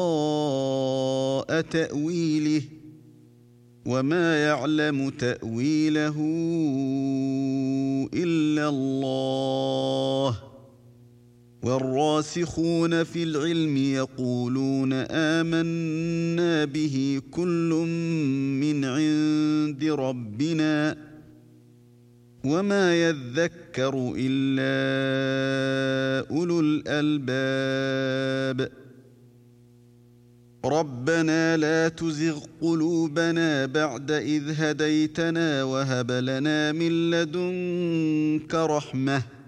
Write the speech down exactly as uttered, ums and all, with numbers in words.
تأويله وما يعلم تأويله إلا الله والراسخون في العلم يقولون آمنا به كل من عند ربنا وما يذكر إلا أولو الألباب ربنا لا تزغ قلوبنا بعد إذ هديتنا وهب لنا من لدنك رحمة